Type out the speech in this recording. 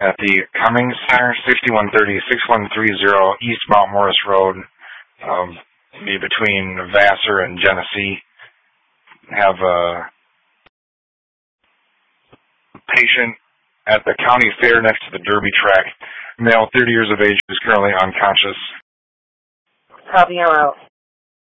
at the Cummings Center, 6130-6130 East Mount Morris Road, be between Vassar and Genesee. Have a patient at the county fair next to the Derby track, male, 30 years of age, who's currently unconscious. Copy, I'm out.